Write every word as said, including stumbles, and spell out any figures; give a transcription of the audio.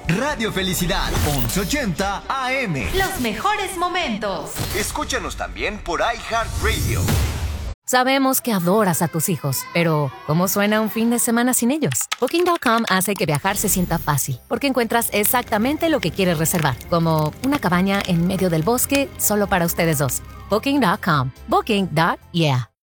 Radio Felicidad, once ochenta A M. Los mejores momentos. Escúchanos también por iHeartRadio. Sabemos que adoras a tus hijos, pero ¿cómo suena un fin de semana sin ellos? Booking punto com hace que viajar se sienta fácil, porque encuentras exactamente lo que quieres reservar, como una cabaña en medio del bosque solo para ustedes dos. Booking punto com. Booking. Yeah.